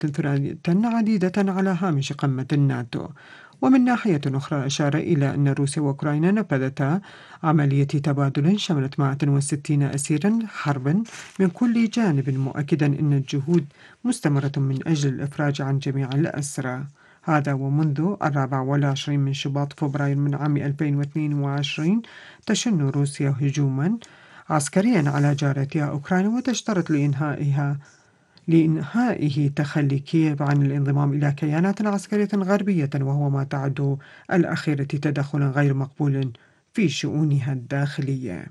ثلاثية عديدة على هامش قمة الناتو. ومن ناحية أخرى أشار إلى أن روسيا وأوكرانيا نفذتا عملية تبادل شملت 160 أسيرا حربا من كل جانب، مؤكدا أن الجهود مستمرة من أجل الإفراج عن جميع الأسرى. هذا ومنذ 24 من شباط فبراير من عام 2022 تشن روسيا هجوما عسكريا على جارتها أوكرانيا، وتشترط لإنهائه تخلي كييف عن الانضمام إلى كيانات عسكرية غربية، وهو ما تعد الأخيرة تدخلا غير مقبول في شؤونها الداخلية.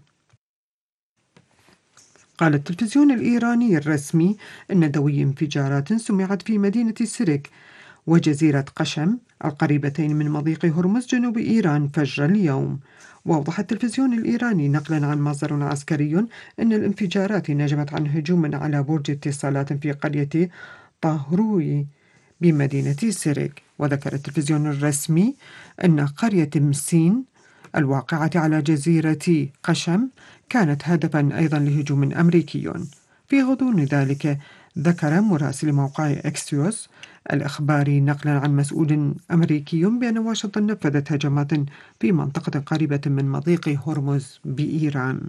قال التلفزيون الإيراني الرسمي أن دوي انفجارات سمعت في مدينة سرك وجزيرة قشم القريبتين من مضيق هرمز جنوب إيران فجر اليوم. وأوضح التلفزيون الإيراني نقلا عن مصدر عسكري أن الانفجارات نجمت عن هجوم على برج اتصالات في قرية طاهروي بمدينة سرك. وذكر التلفزيون الرسمي أن قرية مسين الواقعة على جزيرة قشم كانت هدفا أيضا لهجوم أمريكي. في غضون ذلك ذكر مراسل موقع إكسيوس الإخباري نقلا عن مسؤول أمريكي بأن واشنطن نفذت هجمات في منطقة قريبة من مضيق هرمز بإيران.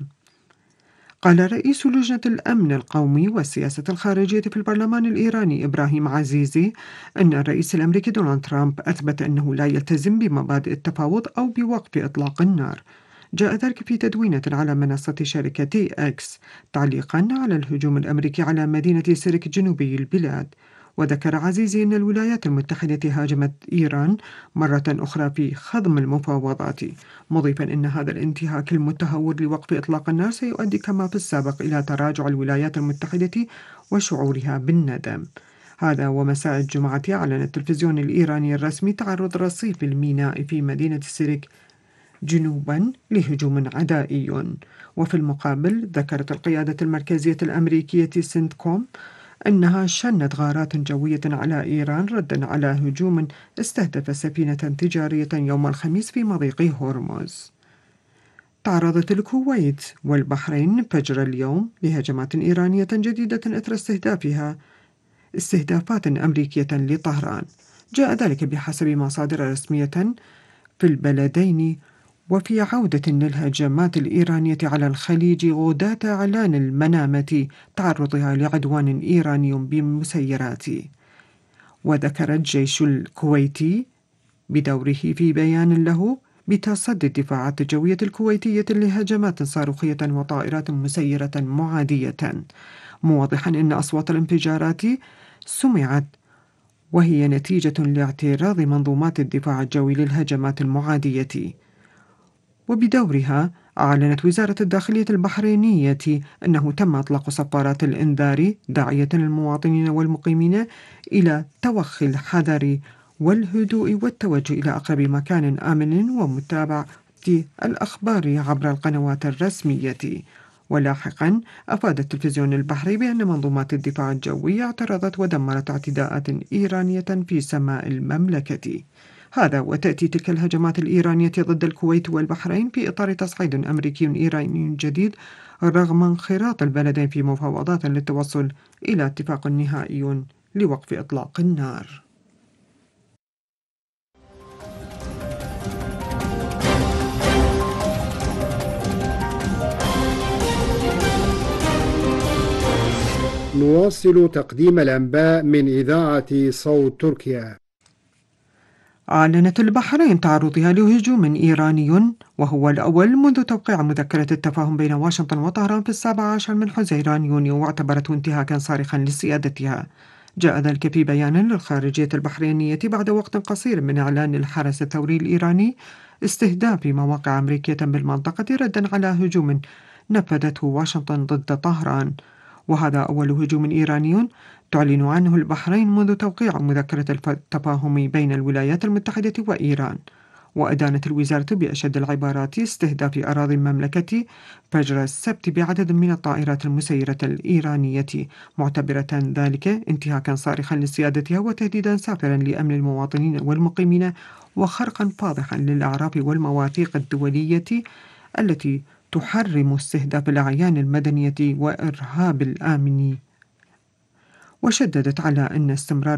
قال رئيس لجنة الأمن القومي والسياسة الخارجية في البرلمان الإيراني إبراهيم عزيزي أن الرئيس الأمريكي دونالد ترامب أثبت أنه لا يلتزم بمبادئ التفاوض أو بوقف إطلاق النار. جاء ذلك في تدوينة على منصة شركة إكس تعليقا على الهجوم الأمريكي على مدينة سرك جنوبي البلاد. وذكر عزيزي أن الولايات المتحدة هاجمت إيران مرة أخرى في خضم المفاوضات، مضيفا أن هذا الانتهاك المتهور لوقف إطلاق النار سيؤدي كما في السابق إلى تراجع الولايات المتحدة وشعورها بالندم. هذا ومساء الجمعة أعلن التلفزيون الإيراني الرسمي تعرض رصيف الميناء في مدينة سرك جنوبا لهجوم عدائي. وفي المقابل ذكرت القيادة المركزية الأمريكية سنتكوم أنها شنت غارات جوية على إيران ردا على هجوم استهدف سفينة تجارية يوم الخميس في مضيق هرمز. تعرضت الكويت والبحرين فجر اليوم لهجمات إيرانية جديدة إثر استهدافات أمريكية لطهران. جاء ذلك بحسب مصادر رسمية في البلدين، وفي عودة للهجمات الإيرانية على الخليج غداة إعلان المنامة تعرضها لعدوان إيراني بمسيرات. وذكر الجيش الكويتي بدوره في بيان له بتصدي الدفاعات الجوية الكويتية لهجمات صاروخية وطائرات مسيرة معادية، موضحا أن أصوات الانفجارات سمعت وهي نتيجة لاعتراض منظومات الدفاع الجوي للهجمات المعادية. وبدورها أعلنت وزارة الداخلية البحرينية أنه تم إطلاق صفارات الإنذار داعية المواطنين والمقيمين إلى توخي الحذر والهدوء والتوجه إلى أقرب مكان آمن ومتابعة الأخبار عبر القنوات الرسمية. ولاحقا أفاد التلفزيون البحري بأن منظومات الدفاع الجوي اعترضت ودمرت اعتداءات إيرانية في سماء المملكة. هذا وتأتي تلك الهجمات الإيرانية ضد الكويت والبحرين في إطار تصعيد أمريكي إيراني جديد رغم انخراط البلدين في مفاوضات للتوصل إلى اتفاق نهائي لوقف إطلاق النار. نواصل تقديم الأنباء من إذاعة صوت تركيا. أعلنت البحرين تعرضها لهجوم إيراني وهو الأول منذ توقيع مذكرة التفاهم بين واشنطن وطهران في 17 من حزيران يونيو، واعتبرته انتهاكا صارخا لسيادتها. جاء ذلك في بيان للخارجية البحرينية بعد وقت قصير من إعلان الحرس الثوري الإيراني استهداف مواقع أمريكية بالمنطقة ردا على هجوم نفذته واشنطن ضد طهران. وهذا أول هجوم إيراني تعلن عنه البحرين منذ توقيع مذكرة التفاهم بين الولايات المتحدة وإيران. وأدانت الوزارة بأشد العبارات استهداف أراضي المملكة فجر السبت بعدد من الطائرات المسيرة الإيرانية، معتبرة ذلك انتهاكا صارخا لسيادتها وتهديدا سافرا لأمن المواطنين والمقيمين وخرقا فاضحا للأعراف والمواثيق الدولية التي تحرم استهداف الأعيان المدنية وإرهاب الآمن. وشددت على أن استمرار